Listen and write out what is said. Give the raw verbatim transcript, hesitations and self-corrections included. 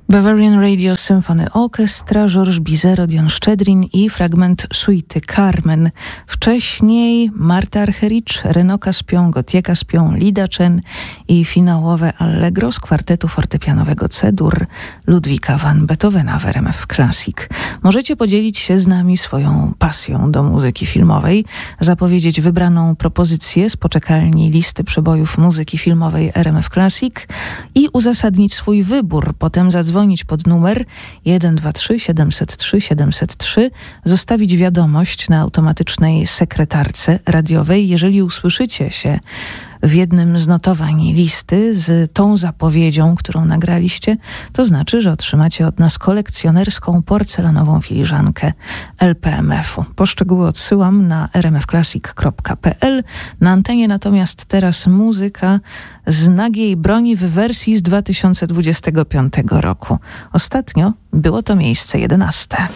Bavarian Radio Symphony Orchestra, Georges Bizet, Rodion Szczedrin i fragment suity Carmen. Wcześniej Marta Argerich, Renaud Caspion, Gauthier Caspion, Lida Chen i finałowe Allegro z kwartetu fortepianowego C-dur Ludwika van Beethovena w R M F Classic. Możecie podzielić się z nami swoją pasją do muzyki filmowej, zapowiedzieć wybraną propozycję z poczekalni listy przebojów muzyki filmowej R M F Classic i uzasadnić swój wybór. Potem zadzwonić pod numer jeden dwa trzy siedem zero trzy siedem zero trzy, zostawić wiadomość na automatycznej sekretarce radiowej. Jeżeli usłyszycie się w jednym z notowań listy z tą zapowiedzią, którą nagraliście, to znaczy, że otrzymacie od nas kolekcjonerską porcelanową filiżankę L P M F-u. Poszczegóły odsyłam na r m f classic kropka p l. Na antenie natomiast teraz muzyka z Nagiej Broni w wersji z dwa tysiące dwudziestego piątego roku. Ostatnio było to miejsce jedenaste.